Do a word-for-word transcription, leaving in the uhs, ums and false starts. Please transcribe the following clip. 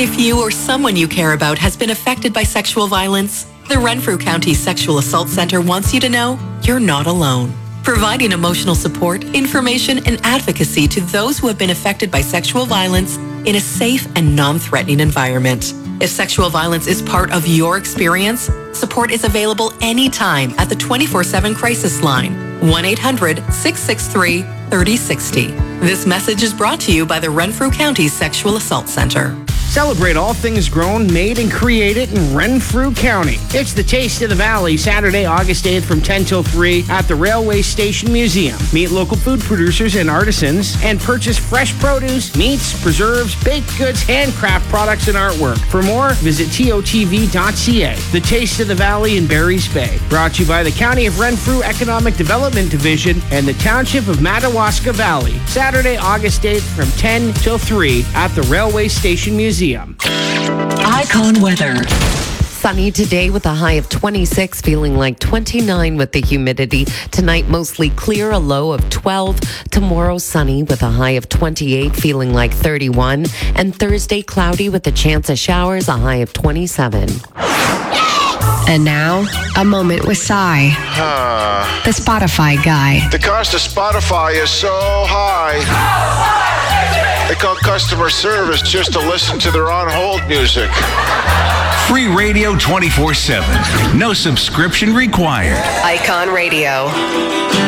If you or someone you care about has been affected by sexual violence, the Renfrew County Sexual Assault Center wants you to know you're not alone. Providing emotional support, information, and advocacy to those who have been affected by sexual violence in a safe and non-threatening environment. If sexual violence is part of your experience, support is available anytime at the twenty-four seven crisis line, one eight hundred, six six three, three oh six oh. This message is brought to you by the Renfrew County Sexual Assault Center. Celebrate all things grown, made, and created in Renfrew County. It's the Taste of the Valley, Saturday, August eighth from ten till three at the Railway Station Museum. Meet local food producers and artisans and purchase fresh produce, meats, preserves, baked goods, handcraft products, and artwork. For more, visit T O T V dot C A. The Taste of the Valley in Barry's Bay. Brought to you by the County of Renfrew Economic Development Division and the Township of Madawaska Valley. Saturday, August eighth from ten till three at the Railway Station Museum. Icon weather. Sunny today with a high of twenty-six, feeling like twenty-nine with the humidity. Tonight, mostly clear, a low of twelve. Tomorrow, sunny with a high of twenty-eight, feeling like thirty-one. And Thursday, cloudy with a chance of showers, a high of twenty-seven. And now, a moment with Cy, Uh, the Spotify guy. the cost of Spotify is so high. They call customer service just to listen to their on-hold music. Free radio twenty-four seven. No subscription required. Icon Radio.